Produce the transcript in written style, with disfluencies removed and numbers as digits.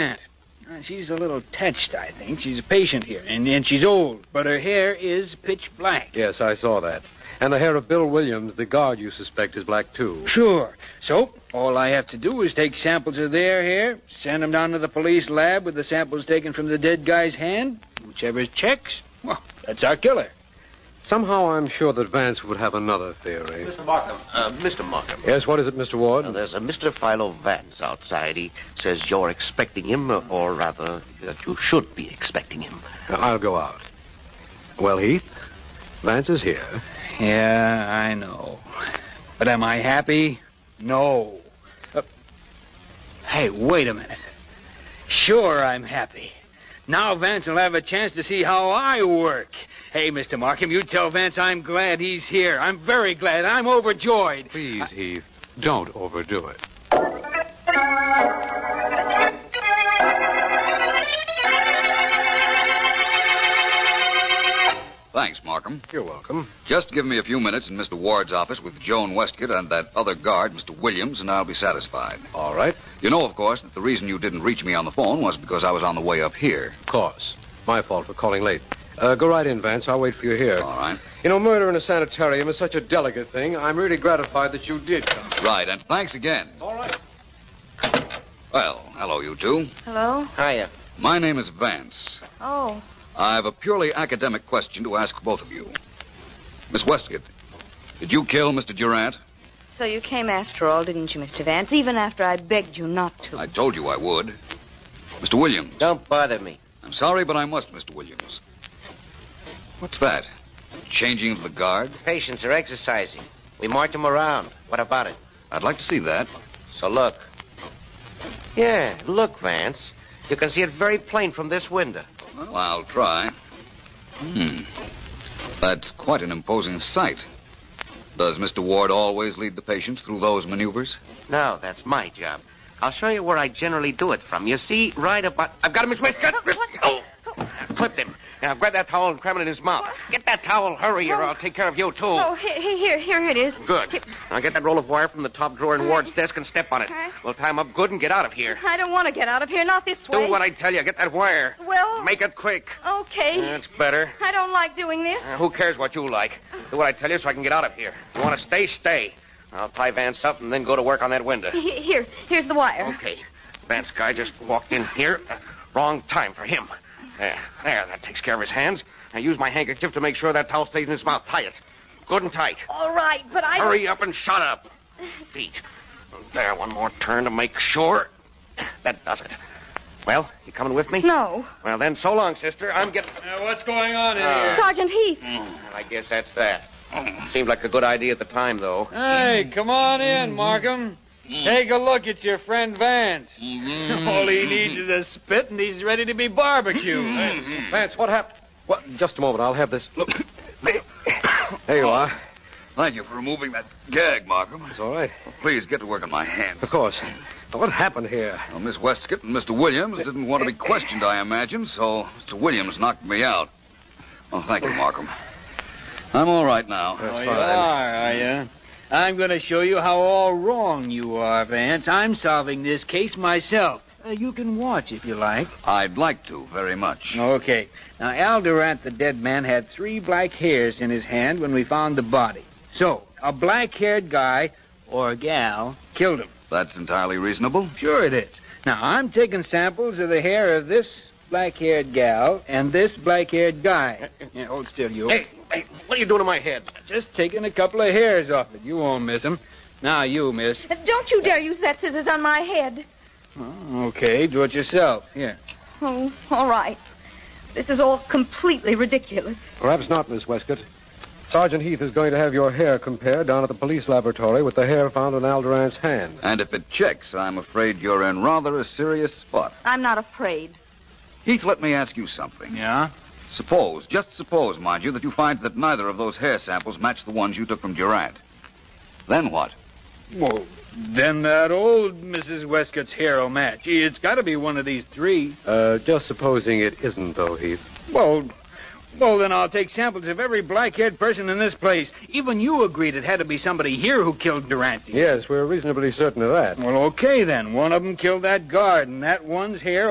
She's a little touched, I think. She's a patient here, and she's old, but her hair is pitch black. Yes, I saw that. And the hair of Bill Williams, the guard you suspect, is black, too. Sure. So, all I have to do is take samples of their hair, send them down to the police lab with the samples taken from the dead guy's hand. Whichever checks, well, that's our killer. Somehow I'm sure that Vance would have another theory. Mr. Markham. Mr. Markham. Yes, what is it, Mr. Ward? There's a Mr. Philo Vance outside. He says you're expecting him, or rather, that you should be expecting him. I'll go out. Well, Heath, Vance is here. Yeah, I know. But am I happy? No. Hey, wait a minute. Sure, I'm happy. Now Vance will have a chance to see how I work. Hey, Mr. Markham, you tell Vance I'm glad he's here. I'm very glad. I'm overjoyed. Please, Heath, don't overdo it. Thanks, Markham. You're welcome. Just give me a few minutes in Mr. Ward's office with Joan Westcott and that other guard, Mr. Williams, and I'll be satisfied. All right. You know, of course, that the reason you didn't reach me on the phone was because I was on the way up here. Of course. My fault for calling late. Go right in, Vance. I'll wait for you here. All right. You know, murder in a sanitarium is such a delicate thing. I'm really gratified that you did come. Right, and thanks again. All right. Well, hello, you two. Hello? Hiya. My name is Vance. Oh. I've a purely academic question to ask both of you. Miss Westcott, did you kill Mr. Durant? So you came after all, didn't you, Mr. Vance? Even after I begged you not to. I told you I would. Mr. Williams. Don't bother me. I'm sorry, but I must, Mr. Williams. What's that? Changing into the guard? Patients are exercising. We march them around. What about it? I'd like to see that. So look. Yeah, look, Vance. You can see it very plain from this window. Well, I'll try. That's quite an imposing sight. Does Mr. Ward always lead the patients through those maneuvers? No, that's my job. I'll show you where I generally do it from. You see, right about... I've got him, Miss Westcott. Oh, clipped him. Now, grab that towel and cram it in his mouth. Get that towel, hurry, or I'll take care of you, too. Oh, here it is. Good. Now, get that roll of wire from the top drawer in Ward's desk and step on it. We'll tie him up good and get out of here. I don't want to get out of here, not this way. Do what I tell you. Get that wire. Well... Make it quick. Okay. That's better. I don't like doing this. Who cares what you like? Do what I tell you so I can get out of here. You want to stay, stay. I'll tie Vance up and then go to work on that window. Here's the wire. Okay. Vance guy just walked in here. Wrong time for him. There, that takes care of his hands. Now use my handkerchief to make sure that towel stays in his mouth. Tie it. Good and tight. All right, but I... Hurry up and shut up. Feet. There, one more turn to make sure. That does it. Well, you coming with me? No. Well, then, so long, sister. I'm getting... What's going on in here? Sergeant Heath. I guess that's that. Seemed like a good idea at the time, though. Hey, come on in, Markham. Take a look at your friend Vance. All he needs is a spit, and he's ready to be barbecued. Vance, what happened? What? Just a moment. I'll have this. Look. There you are. Thank you for removing that gag, Markham. It's all right. Well, please get to work on my hands. Of course. Now, what happened here? Well, Miss Westcott and Mr. Williams didn't want to be questioned, I imagine, so Mr. Williams knocked me out. Oh, thank you, Markham. I'm all right now. You are you? I'm going to show you how all wrong you are, Vance. I'm solving this case myself. You can watch if you like. I'd like to, very much. Okay. Now, Al Durant, the dead man, had 3 black hairs in his hand when we found the body. So, a black-haired guy, or gal, killed him. That's entirely reasonable. Sure it is. Now, I'm taking samples of the hair of this black-haired gal and this black-haired guy. Yeah, hold still, you. Hey, what are you doing to my head? Just taking a couple of hairs off it. You won't miss them. Now, you, miss. Don't you dare use that scissors on my head. Oh, okay, do it yourself. Here. Oh, all right. This is all completely ridiculous. Perhaps not, Miss Westcott. Sergeant Heath is going to have your hair compared down at the police laboratory with the hair found in Al Durant's hand. And if it checks, I'm afraid you're in rather a serious spot. I'm not afraid. Heath, let me ask you something. Yeah? Suppose, just suppose, mind you, that you find that neither of those hair samples match the ones you took from Durant. Then what? Well, then that old Mrs. Westcott's hair will match. It's got to be one of these 3. Just supposing it isn't, though, Heath. Well, then I'll take samples of every black-haired person in this place. Even you agreed it had to be somebody here who killed Durant. Yes, we're reasonably certain of that. Well, okay, then. One of them killed that guard, and that one's hair